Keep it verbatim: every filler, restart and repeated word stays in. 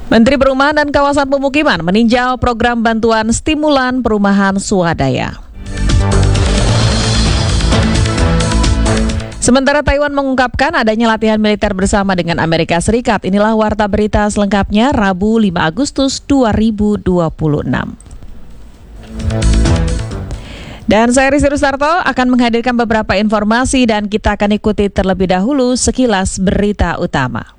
Menteri Perumahan dan Kawasan Pemukiman meninjau program bantuan stimulan perumahan swadaya. Sementara Taiwan mengungkapkan adanya latihan militer bersama dengan Amerika Serikat. Inilah warta berita selengkapnya Rabu lima Agustus dua ribu dua puluh enam. Dan saya Rizky Rusarto akan menghadirkan beberapa informasi dan kita akan ikuti terlebih dahulu sekilas berita utama.